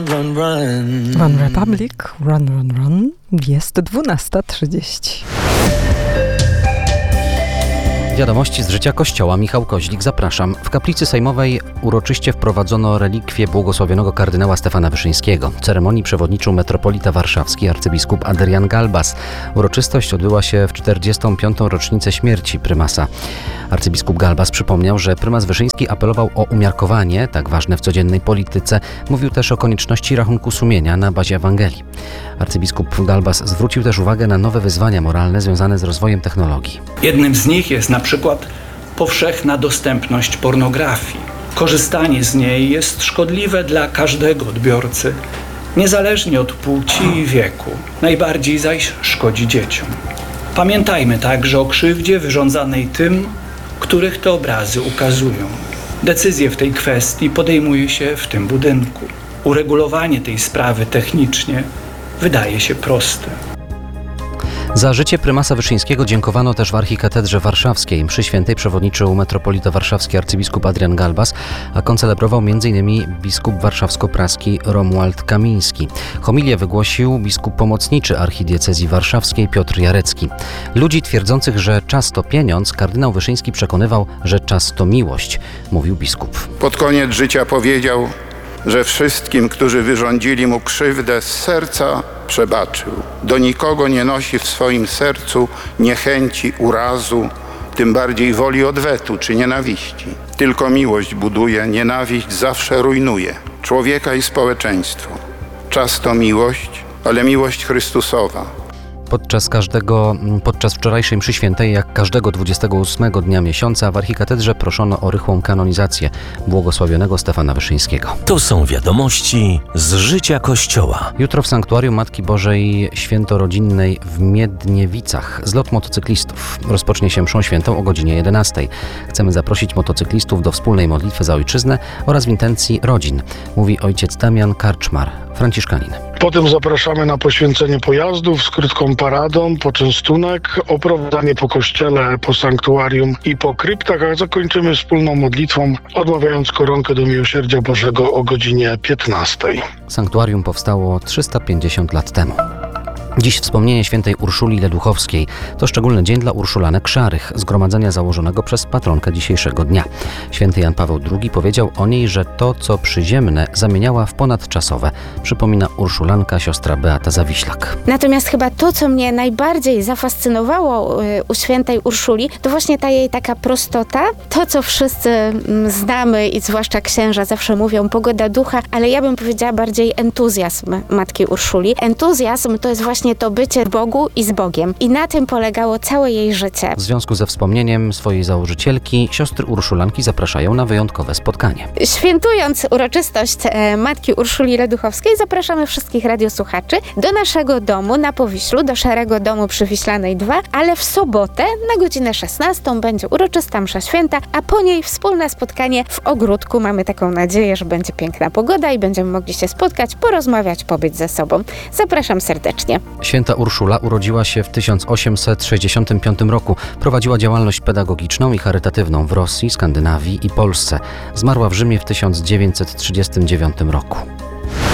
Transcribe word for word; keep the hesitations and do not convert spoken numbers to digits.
Run, run. One Republic, Run, Run, Run. Jest dwunasta trzydzieści. Wiadomości z życia Kościoła. Michał Koźlik, zapraszam. W kaplicy sejmowej uroczyście wprowadzono relikwie błogosławionego kardynała Stefana Wyszyńskiego. Ceremonii przewodniczył metropolita warszawski arcybiskup Adrian Galbas. Uroczystość odbyła się w czterdziestą piątą rocznicę śmierci prymasa. Arcybiskup Galbas przypomniał, że prymas Wyszyński apelował o umiarkowanie, tak ważne w codziennej polityce. Mówił też o konieczności rachunku sumienia na bazie Ewangelii. Arcybiskup Galbas zwrócił też uwagę na nowe wyzwania moralne związane z rozwojem technologii. Jednym z nich jest na przykład powszechna dostępność pornografii. Korzystanie z niej jest szkodliwe dla każdego odbiorcy, niezależnie od płci i wieku. Najbardziej zaś szkodzi dzieciom. Pamiętajmy także o krzywdzie wyrządzanej tym, których te obrazy ukazują. Decyzje w tej kwestii podejmuje się w tym budynku. Uregulowanie tej sprawy technicznie wydaje się proste. Za życie prymasa Wyszyńskiego dziękowano też w archikatedrze warszawskiej. Mszy świętej przewodniczył metropolita warszawski arcybiskup Adrian Galbas, a koncelebrował m.in. biskup warszawsko-praski Romuald Kamiński. Homilię wygłosił biskup pomocniczy archidiecezji warszawskiej Piotr Jarecki. Ludzi twierdzących, że czas to pieniądz, kardynał Wyszyński przekonywał, że czas to miłość, mówił biskup. Pod koniec życia powiedział, że wszystkim, którzy wyrządzili mu krzywdę, z serca przebaczył. Do nikogo nie nosi w swoim sercu niechęci, urazu, tym bardziej woli odwetu czy nienawiści. Tylko miłość buduje, nienawiść zawsze rujnuje człowieka i społeczeństwo. Czas to miłość, ale miłość Chrystusowa. Podczas każdego, podczas wczorajszej mszy świętej, jak każdego dwudziestego ósmego dnia miesiąca, w archikatedrze proszono o rychłą kanonizację błogosławionego Stefana Wyszyńskiego. To są wiadomości z życia Kościoła. Jutro w Sanktuarium Matki Bożej Świętorodzinnej w Miedniewicach zlot motocyklistów. Rozpocznie się mszą świętą o godzinie jedenastej. Chcemy zaprosić motocyklistów do wspólnej modlitwy za ojczyznę oraz w intencji rodzin, mówi ojciec Damian Karczmar, franciszkanin. Potem zapraszamy na poświęcenie pojazdów z krótką paradą, poczęstunek, oprowadzanie po kościele, po sanktuarium i po kryptach, a zakończymy wspólną modlitwą, odmawiając koronkę do miłosierdzia Bożego o godzinie piętnastej. Sanktuarium powstało trzysta pięćdziesiąt lat temu. Dziś wspomnienie świętej Urszuli Leduchowskiej. To szczególny dzień dla urszulanek szarych, zgromadzenia założonego przez patronkę dzisiejszego dnia. Święty Jan Paweł drugi powiedział o niej, że to, co przyziemne, zamieniała w ponadczasowe. Przypomina urszulanka siostra Beata Zawiślak. Natomiast chyba to, co mnie najbardziej zafascynowało u świętej Urszuli, to właśnie ta jej taka prostota. To, co wszyscy znamy i zwłaszcza księża zawsze mówią, pogoda ducha, ale ja bym powiedziała bardziej entuzjazm matki Urszuli. Entuzjazm to jest właśnie to bycie w Bogu i z Bogiem. I na tym polegało całe jej życie. W związku ze wspomnieniem swojej założycielki, siostry urszulanki zapraszają na wyjątkowe spotkanie. Świętując uroczystość e, matki Urszuli Leduchowskiej, zapraszamy wszystkich radiosłuchaczy do naszego domu na Powiślu, do Szarego Domu przy Wiślanej dwa, ale w sobotę na godzinę szesnastą będzie uroczysta msza święta, a po niej wspólne spotkanie w ogródku. Mamy taką nadzieję, że będzie piękna pogoda i będziemy mogli się spotkać, porozmawiać, pobyć ze sobą. Zapraszam serdecznie. Święta Urszula urodziła się w tysiąc osiemset sześćdziesiątym piątym roku. Prowadziła działalność pedagogiczną i charytatywną w Rosji, Skandynawii i Polsce. Zmarła w Rzymie w tysiąc dziewięćset trzydziestym dziewiątym roku.